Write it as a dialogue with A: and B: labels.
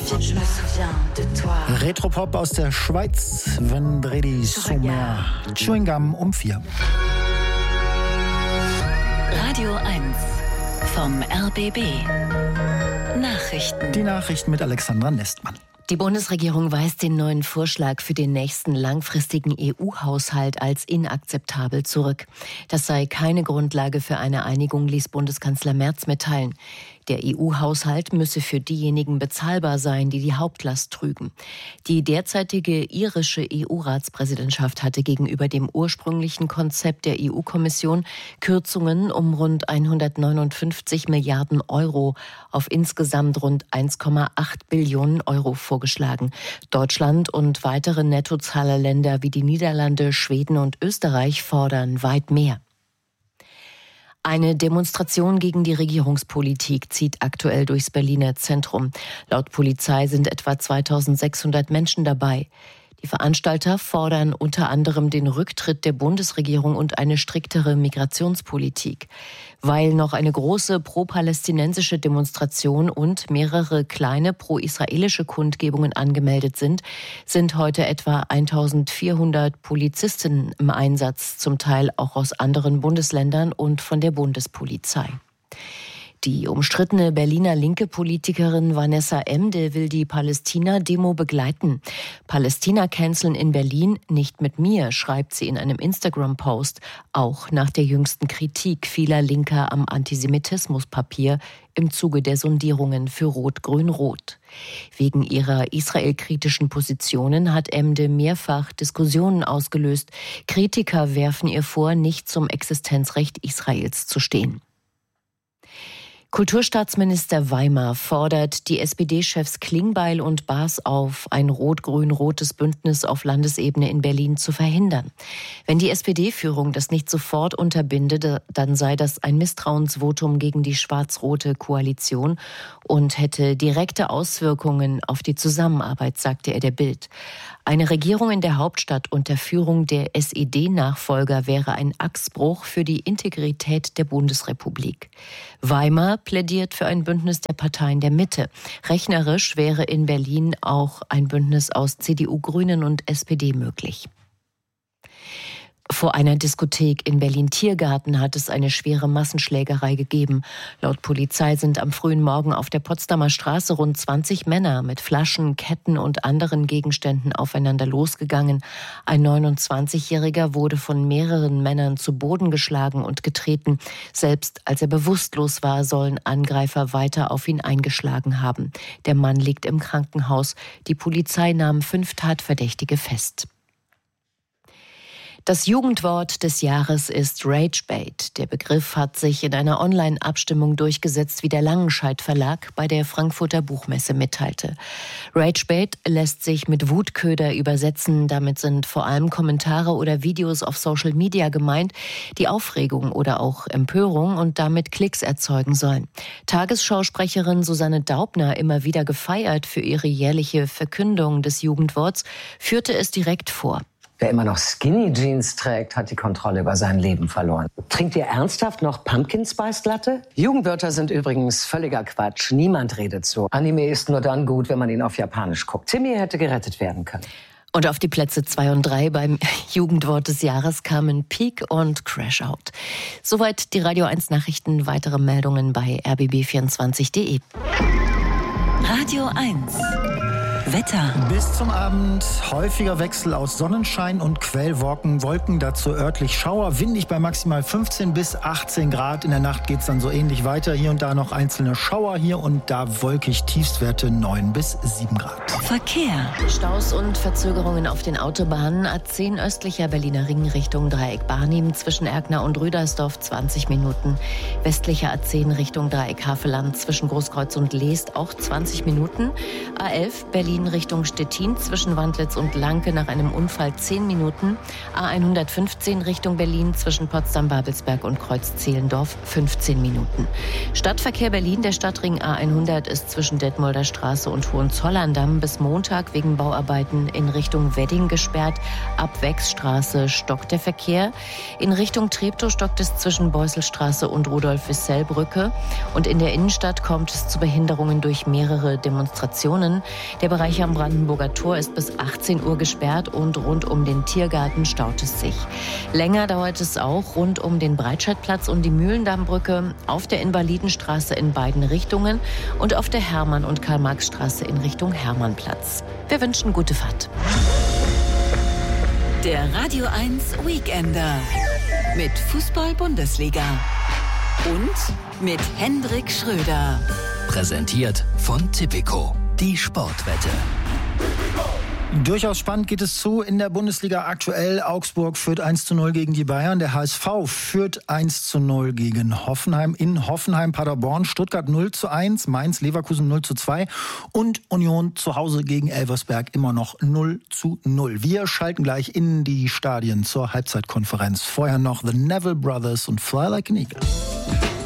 A: Retropop aus der Schweiz, Vendredi Sommer, Chewing Gum um 4.
B: Radio 1 vom RBB. Nachrichten.
A: Die Nachrichten mit Alexandra Nestmann.
C: Die Bundesregierung weist den neuen Vorschlag für den nächsten langfristigen EU-Haushalt als inakzeptabel zurück. Das sei keine Grundlage für eine Einigung, ließ Bundeskanzler Merz mitteilen. Der EU-Haushalt müsse für diejenigen bezahlbar sein, die die Hauptlast trügen. Die derzeitige irische EU-Ratspräsidentschaft hatte gegenüber dem ursprünglichen Konzept der EU-Kommission Kürzungen um rund 159 Milliarden Euro auf insgesamt rund 1,8 Billionen Euro vorgeschlagen. Deutschland und weitere Nettozahlerländer wie die Niederlande, Schweden und Österreich fordern weit mehr. Eine Demonstration gegen die Regierungspolitik zieht aktuell durchs Berliner Zentrum. Laut Polizei sind etwa 2600 Menschen dabei. Die Veranstalter fordern unter anderem den Rücktritt der Bundesregierung und eine striktere Migrationspolitik. Weil noch eine große pro-palästinensische Demonstration und mehrere kleine pro-israelische Kundgebungen angemeldet sind, sind heute etwa 1400 Polizisten im Einsatz, zum Teil auch aus anderen Bundesländern und von der Bundespolizei. Die umstrittene Berliner linke Politikerin Vanessa Emde will die Palästina-Demo begleiten. Palästina canceln in Berlin, nicht mit mir, schreibt sie in einem Instagram-Post, auch nach der jüngsten Kritik vieler Linker am Antisemitismuspapier im Zuge der Sondierungen für Rot-Grün-Rot. Wegen ihrer israelkritischen Positionen hat Emde mehrfach Diskussionen ausgelöst. Kritiker werfen ihr vor, nicht zum Existenzrecht Israels zu stehen. Kulturstaatsminister Weimar fordert die SPD-Chefs Klingbeil und Baas auf, ein rot-grün-rotes Bündnis auf Landesebene in Berlin zu verhindern. Wenn die SPD-Führung das nicht sofort unterbindet, dann sei das ein Misstrauensvotum gegen die schwarz-rote Koalition und hätte direkte Auswirkungen auf die Zusammenarbeit, sagte er der Bild. Eine Regierung in der Hauptstadt unter Führung der SED-Nachfolger wäre ein Achsbruch für die Integrität der Bundesrepublik. Weimar plädiert für ein Bündnis der Parteien der Mitte. Rechnerisch wäre in Berlin auch ein Bündnis aus CDU, Grünen und SPD möglich. Vor einer Diskothek in Berlin-Tiergarten hat es eine schwere Massenschlägerei gegeben. Laut Polizei sind am frühen Morgen auf der Potsdamer Straße rund 20 Männer mit Flaschen, Ketten und anderen Gegenständen aufeinander losgegangen. Ein 29-Jähriger wurde von mehreren Männern zu Boden geschlagen und getreten. Selbst als er bewusstlos war, sollen Angreifer weiter auf ihn eingeschlagen haben. Der Mann liegt im Krankenhaus. Die Polizei nahm 5 Tatverdächtige fest. Das Jugendwort des Jahres ist Ragebait. Der Begriff hat sich in einer Online-Abstimmung durchgesetzt, wie der Langenscheidt Verlag bei der Frankfurter Buchmesse mitteilte. Ragebait lässt sich mit Wutköder übersetzen. Damit sind vor allem Kommentare oder Videos auf Social Media gemeint, die Aufregung oder auch Empörung und damit Klicks erzeugen sollen. Tagesschausprecherin Susanne Daubner, immer wieder gefeiert für ihre jährliche Verkündung des Jugendworts, führte es direkt vor.
D: Wer immer noch Skinny Jeans trägt, hat die Kontrolle über sein Leben verloren. Trinkt ihr ernsthaft noch Pumpkin Spice Latte? Jugendwörter sind übrigens völliger Quatsch. Niemand redet so. Anime ist nur dann gut, wenn man ihn auf Japanisch guckt. Timmy hätte gerettet werden können.
C: Und auf die Plätze 2 und 3 beim Jugendwort des Jahres kamen Peak und Crash Out. Soweit die Radio 1 Nachrichten. Weitere Meldungen bei rbb24.de.
B: Radio 1 Wetter.
A: Bis zum Abend häufiger Wechsel aus Sonnenschein und Quellwolken, dazu örtlich Schauer, windig bei maximal 15 bis 18 Grad. In der Nacht geht es dann so ähnlich weiter. Hier und da noch einzelne Schauer, hier und da wolkig, Tiefstwerte 9 bis 7 Grad.
B: Verkehr.
C: Staus und Verzögerungen auf den Autobahnen. A10 östlicher Berliner Ring Richtung Dreieck Barnim zwischen Erkner und Rüdersdorf 20 Minuten. Westlicher A10 Richtung Dreieck Havelland zwischen Großkreuz und Leest auch 20 Minuten. A11 Berlin Berlin Richtung Stettin zwischen Wandlitz und Lanke nach einem Unfall 10 Minuten. A115 Richtung Berlin zwischen Potsdam-Babelsberg und Kreuz-Zehlendorf 15 Minuten. Stadtverkehr Berlin, der Stadtring A100 ist zwischen Detmolder Straße und Hohenzollern-Damm bis Montag wegen Bauarbeiten in Richtung Wedding gesperrt. Ab Wechsstraße stockt der Verkehr. In Richtung Treptow stockt es zwischen Beusselstraße und Rudolf-Wissell-Brücke. Und in der Innenstadt kommt es zu Behinderungen durch mehrere Demonstrationen. Der Bereich am Brandenburger Tor ist bis 18 Uhr gesperrt und rund um den Tiergarten staut es sich. Länger dauert es auch rund um den Breitscheidplatz und die Mühlendammbrücke, auf der Invalidenstraße in beiden Richtungen und auf der Hermann- und Karl-Marx-Straße in Richtung Hermannplatz. Wir wünschen gute Fahrt.
B: Der Radio 1 Weekender mit Fußball-Bundesliga und mit Hendrik Schröder.
E: Präsentiert von Tipico, die Sportwette.
A: Durchaus spannend geht es zu in der Bundesliga aktuell. Augsburg führt 1:0 gegen die Bayern. Der HSV führt 1:0 gegen Hoffenheim. In Hoffenheim, Paderborn, Stuttgart 0:1, Mainz, Leverkusen 0:2 und Union zu Hause gegen Elversberg immer noch 0:0. Wir schalten gleich in die Stadien zur Halbzeitkonferenz. Vorher noch The Neville Brothers und Fly Like an Eagle.